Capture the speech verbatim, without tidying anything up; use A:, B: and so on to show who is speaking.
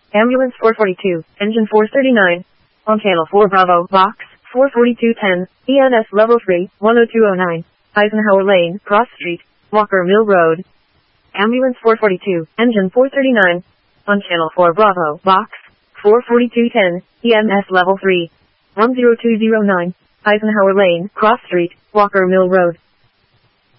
A: Ambulance four forty-two, engine four thirty-nine. On channel four Bravo, box four forty-two ten, E N S level three, one oh two oh nine. Eisenhower Lane, Cross Street, Walker Mill Road. Ambulance four forty-two, engine four thirty-nine. On channel four Bravo, box four forty-two ten, E M S level three, one oh two oh nine. Eisenhower Lane, Cross Street, Walker Mill Road.